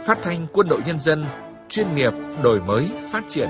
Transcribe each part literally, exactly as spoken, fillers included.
Phát thanh Quân đội Nhân dân, chuyên nghiệp, đổi mới, phát triển.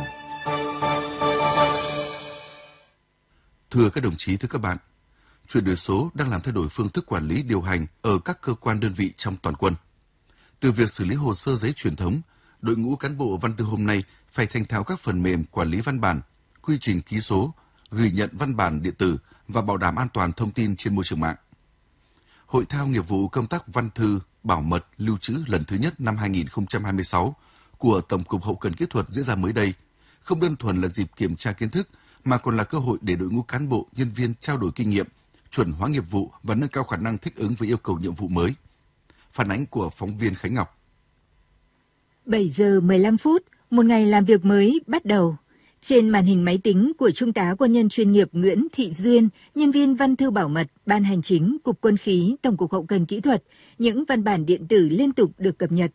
Thưa các đồng chí, thưa các bạn, chuyển đổi số đang làm thay đổi phương thức quản lý điều hành ở các cơ quan đơn vị trong toàn quân. Từ việc xử lý hồ sơ giấy truyền thống, đội ngũ cán bộ văn thư hôm nay phải thành thạo các phần mềm quản lý văn bản, quy trình ký số, gửi nhận văn bản điện tử và bảo đảm an toàn thông tin trên môi trường mạng. Hội thao nghiệp vụ công tác văn thư, bảo mật, lưu trữ lần thứ nhất năm hai nghìn không trăm hai mươi sáu của Tổng cục Hậu cần Kỹ thuật diễn ra mới đây, không đơn thuần là dịp kiểm tra kiến thức mà còn là cơ hội để đội ngũ cán bộ, nhân viên trao đổi kinh nghiệm, chuẩn hóa nghiệp vụ và nâng cao khả năng thích ứng với yêu cầu nhiệm vụ mới. Phản ánh của phóng viên Khánh Ngọc. bảy giờ mười lăm phút, một ngày làm việc mới bắt đầu. Trên màn hình máy tính của Trung tá Quân nhân chuyên nghiệp Nguyễn Thị Duyên, nhân viên văn thư bảo mật, Ban Hành chính, Cục Quân khí, Tổng cục Hậu cần Kỹ thuật, những văn bản điện tử liên tục được cập nhật.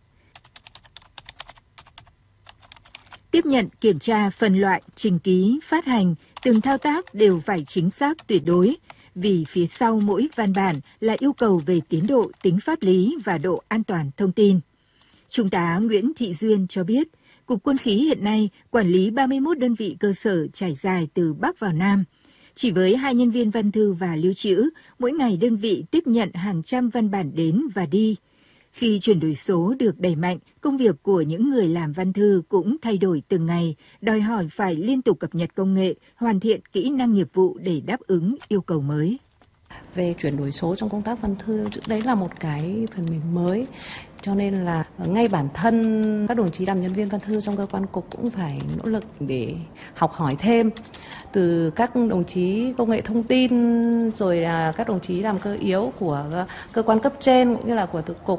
Tiếp nhận, kiểm tra, phân loại, trình ký, phát hành, từng thao tác đều phải chính xác tuyệt đối, vì phía sau mỗi văn bản là yêu cầu về tiến độ, tính pháp lý và độ an toàn thông tin. Trung tá Nguyễn Thị Duyên cho biết, Cục Quân khí hiện nay quản lý ba mươi mốt đơn vị cơ sở trải dài từ Bắc vào Nam. Chỉ với hai nhân viên văn thư và lưu trữ, mỗi ngày đơn vị tiếp nhận hàng trăm văn bản đến và đi. Khi chuyển đổi số được đẩy mạnh, công việc của những người làm văn thư cũng thay đổi từng ngày, đòi hỏi phải liên tục cập nhật công nghệ, hoàn thiện kỹ năng nghiệp vụ để đáp ứng yêu cầu mới. Về chuyển đổi số trong công tác văn thư, đấy là một cái phần mềm mới. Cho nên là ngay bản thân các đồng chí làm nhân viên văn thư trong cơ quan cục cũng phải nỗ lực để học hỏi thêm từ các đồng chí công nghệ thông tin, rồi là các đồng chí làm cơ yếu của cơ quan cấp trên cũng như là của từ cục.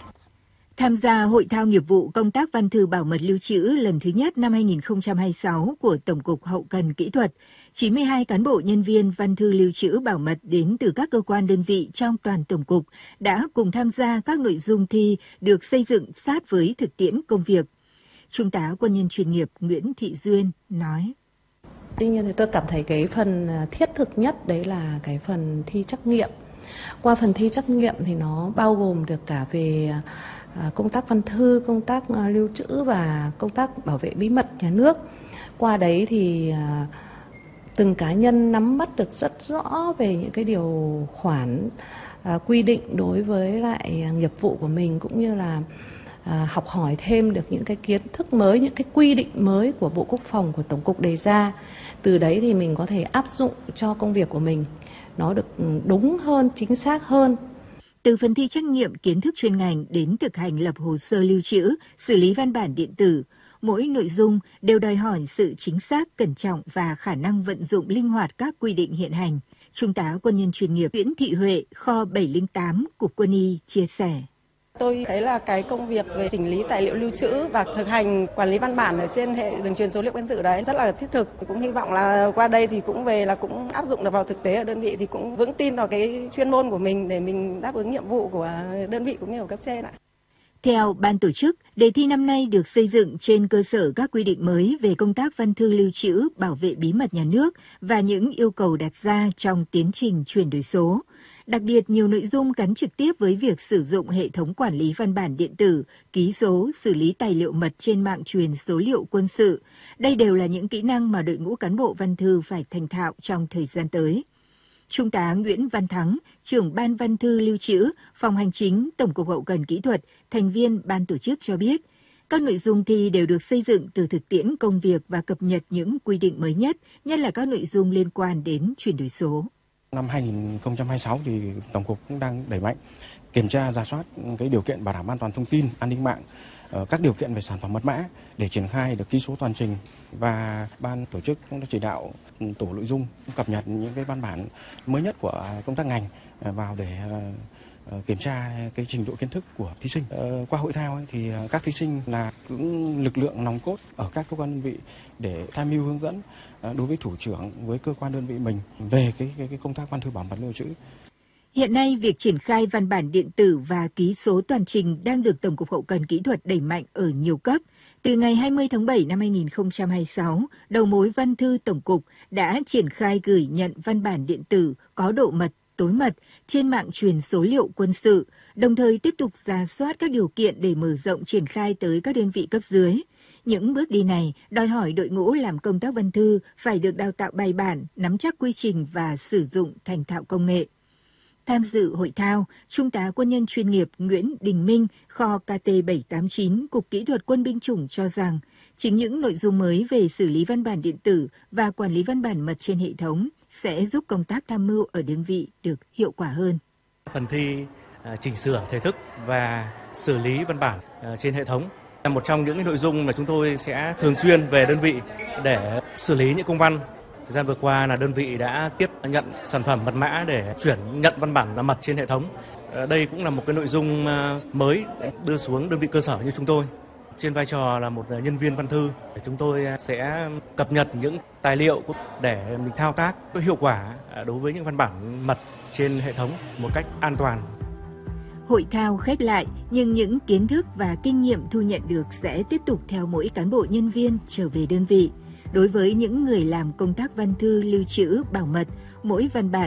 Tham gia hội thao nghiệp vụ công tác văn thư bảo mật lưu trữ lần thứ nhất năm hai nghìn không trăm hai mươi sáu của Tổng cục Hậu cần Kỹ thuật, chín mươi hai cán bộ nhân viên văn thư lưu trữ bảo mật đến từ các cơ quan đơn vị trong toàn Tổng cục đã cùng tham gia các nội dung thi được xây dựng sát với thực tiễn công việc. Trung tá Quân nhân chuyên nghiệp Nguyễn Thị Duyên nói. Tuy nhiên thì tôi cảm thấy cái phần thiết thực nhất đấy là cái phần thi trắc nghiệm. Qua phần thi trắc nghiệm thì nó bao gồm được cả về công tác văn thư, công tác lưu trữ và công tác bảo vệ bí mật nhà nước. Qua đấy thì từng cá nhân nắm bắt được rất rõ về những cái điều khoản quy định đối với lại nghiệp vụ của mình, cũng như là học hỏi thêm được những cái kiến thức mới, những cái quy định mới của Bộ Quốc phòng, của Tổng cục đề ra. Từ đấy thì mình có thể áp dụng cho công việc của mình nó được đúng hơn, chính xác hơn. Từ phần thi trắc nghiệm kiến thức chuyên ngành đến thực hành lập hồ sơ lưu trữ, xử lý văn bản điện tử, mỗi nội dung đều đòi hỏi sự chính xác, cẩn trọng và khả năng vận dụng linh hoạt các quy định hiện hành. Trung tá Quân nhân chuyên nghiệp Nguyễn Thị Huệ, kho bảy không tám, Cục Quân y chia sẻ. Tôi thấy là cái công việc về chỉnh lý tài liệu lưu trữ và thực hành quản lý văn bản ở trên hệ đường truyền số liệu quân sự đấy rất là thiết thực. Cũng hy vọng là qua đây thì cũng về là cũng áp dụng được vào thực tế ở đơn vị, thì cũng vững tin vào cái chuyên môn của mình để mình đáp ứng nhiệm vụ của đơn vị cũng như của cấp trên ạ. Theo ban tổ chức, đề thi năm nay được xây dựng trên cơ sở các quy định mới về công tác văn thư lưu trữ, bảo vệ bí mật nhà nước và những yêu cầu đặt ra trong tiến trình chuyển đổi số. Đặc biệt, nhiều nội dung gắn trực tiếp với việc sử dụng hệ thống quản lý văn bản điện tử, ký số, xử lý tài liệu mật trên mạng truyền số liệu quân sự. Đây đều là những kỹ năng mà đội ngũ cán bộ văn thư phải thành thạo trong thời gian tới. Trung tá Nguyễn Văn Thắng, trưởng Ban Văn thư lưu trữ, Phòng Hành chính, Tổng cục Hậu cần Kỹ thuật, thành viên ban tổ chức cho biết, các nội dung thi đều được xây dựng từ thực tiễn công việc và cập nhật những quy định mới nhất, nhất là các nội dung liên quan đến chuyển đổi số. Năm hai nghìn không trăm hai mươi sáu thì Tổng cục cũng đang đẩy mạnh kiểm tra, rà soát cái điều kiện bảo đảm an toàn thông tin, an ninh mạng, các điều kiện về sản phẩm mật mã để triển khai được ký số toàn trình, và ban tổ chức cũng đã chỉ đạo tổ nội dung cập nhật những cái văn bản mới nhất của công tác ngành vào để kiểm tra cái trình độ kiến thức của thí sinh. Qua hội thao ấy, thì các thí sinh là cũng lực lượng nòng cốt ở các cơ quan đơn vị để tham mưu hướng dẫn đối với thủ trưởng, với cơ quan đơn vị mình về cái, cái, cái công tác văn thư bảo mật lưu trữ. Hiện nay, việc triển khai văn bản điện tử và ký số toàn trình đang được Tổng cục Hậu cần Kỹ thuật đẩy mạnh ở nhiều cấp. Từ ngày hai mươi tháng bảy năm hai nghìn không trăm hai mươi sáu, đầu mối văn thư Tổng cục đã triển khai gửi nhận văn bản điện tử có độ mật tối mật trên mạng truyền số liệu quân sự, đồng thời tiếp tục rà soát các điều kiện để mở rộng triển khai tới các đơn vị cấp dưới. Những bước đi này đòi hỏi đội ngũ làm công tác văn thư phải được đào tạo bài bản, nắm chắc quy trình và sử dụng thành thạo công nghệ. Tham dự hội thao, Trung tá quân nhân chuyên nghiệp Nguyễn Đình Minh, kho K T bảy tám chín, Cục Kỹ thuật Quân binh chủng cho rằng, chính những nội dung mới về xử lý văn bản điện tử và quản lý văn bản mật trên hệ thống sẽ giúp công tác tham mưu ở đơn vị được hiệu quả hơn. Phần thi chỉnh sửa thể thức và xử lý văn bản trên hệ thống là một trong những nội dung mà chúng tôi sẽ thường xuyên về đơn vị để xử lý những công văn. Thời gian vừa qua là đơn vị đã tiếp nhận sản phẩm mật mã để chuyển nhận văn bản là mật trên hệ thống. Đây cũng là một cái nội dung mới để đưa xuống đơn vị cơ sở như chúng tôi. Trên vai trò là một nhân viên văn thư, chúng tôi sẽ cập nhật những tài liệu để mình thao tác có hiệu quả đối với những văn bản mật trên hệ thống một cách an toàn. Hội thao khép lại, nhưng những kiến thức và kinh nghiệm thu nhận được sẽ tiếp tục theo mỗi cán bộ nhân viên trở về đơn vị. Đối với những người làm công tác văn thư lưu trữ bảo mật, mỗi văn bản